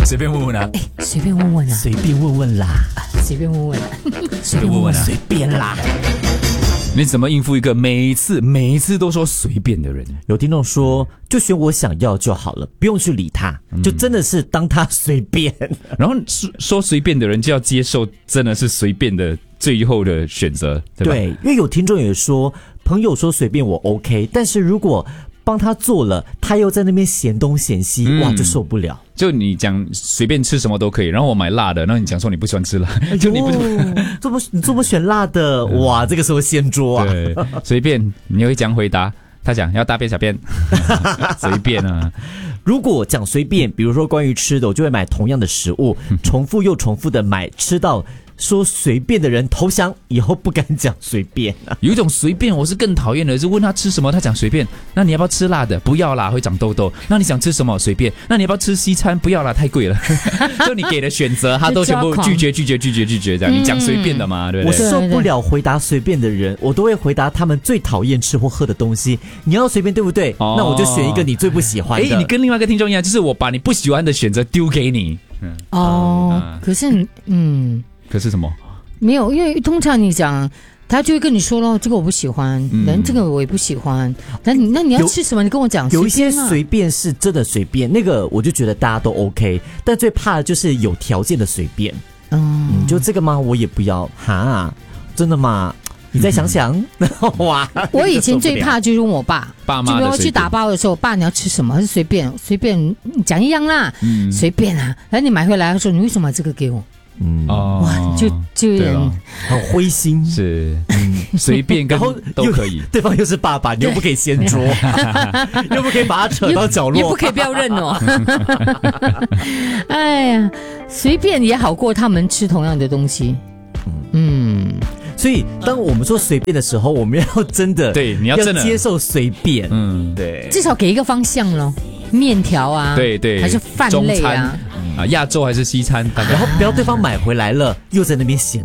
随便问问啊， 随便问问啊， 随便问问啦， 随便问问啊， 随便问问啊， 随便啦。 你怎么应付一个每一次都说随便的人？ 有听众说，就选我想要就好了，不用去理他，就真的是当他随便。 然后说随便的人就要接受，真的是随便的最后的选择，对吧？ 对，因为有听众也说，朋友说随便我 OK， 但是如果帮他做了，他又在那边嫌东嫌西，哇，就受不了。 就你讲随便吃什么都可以，然后我买辣的，然后你讲说你不喜欢吃辣，就你不你这么选辣的，哇，这个时候掀桌啊！ 对，随便你会讲回答，他讲要大便小便，随便啊。 如果讲随便，比如说关于吃的，我就会买同样的食物，重复又重复的买，吃到说随便的人投降，以后不敢讲随便了。 有一种随便我是更讨厌的，是问他吃什么，他讲随便。那你要不要吃辣的？不要啦，会长痘痘。那你想吃什么？随便。那你要不要吃西餐？不要啦，太贵了。就你给的选择，他都全部拒绝这样。你讲随便的嘛，对不对？ 我受不了回答随便的人，我都会回答他们最讨厌吃或喝的东西。你要随便对不对？那我就选一个你最不喜欢的。 你跟另外一个听众一样，就是我把你不喜欢的选择丢给你。 可是可是什么？ 没有，因为通常你讲，他就会跟你说咯，这个我不喜欢，这个我也不喜欢。那你要吃什么？你跟我讲。 有一些随便是真的随便，那个我就觉得大家都 OK， 但最怕的就是有条件的随便。就这个吗？我也不要哈，真的吗？你再想想，哇！ 我以前最怕就是问我爸妈的， 就比如去打包的时候，爸你要吃什么？是随便讲一样啦，随便啊。然后你买回来，他说你为什么买这个给我？哇，就有点很灰心， 是随便跟都可以， 对方又是爸爸，你又不可以掀桌，又不可以把他扯到角落， 也不可以不要认哦。哎呀，随便也好过他们吃同样的东西。 所以当我们说随便的时候，我们要真的对，你要真的接受随便，对， 至少给一个方向咯，面条啊， 对， 还是饭类啊， 亚洲还是西餐， 然后不要对方买回来了又在那边嫌